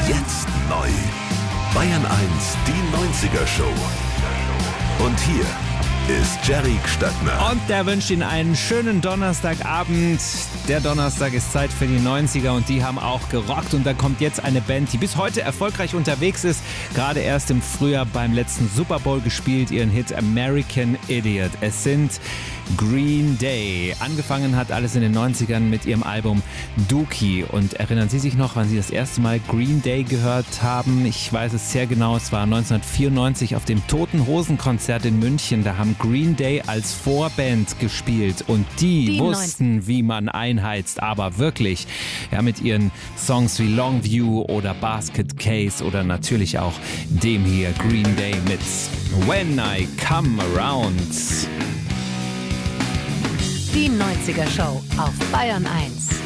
Jetzt neu. Bayern 1, die 90er Show. Und hier ist Jerry Gstattner. Und der wünscht Ihnen einen schönen Donnerstagabend. Der Donnerstag ist Zeit für die 90er und die haben auch gerockt. Und da kommt jetzt eine Band, die bis heute erfolgreich unterwegs ist. Gerade erst im Frühjahr beim letzten Super Bowl gespielt, ihren Hit American Idiot. Es sind Green Day. Angefangen hat alles in den 90ern mit ihrem Album Dookie. Und erinnern Sie sich noch, wann Sie das erste Mal Green Day gehört haben? Ich weiß es sehr genau, es war 1994 auf dem Toten Hosen Konzert in München. Da haben Green Day als Vorband gespielt und die wussten, wie man einheizt, aber wirklich. Ja, mit ihren Songs wie Longview oder Basket Case oder natürlich auch dem hier, Green Day mit When I Come Around. Die 90er Show auf Bayern 1.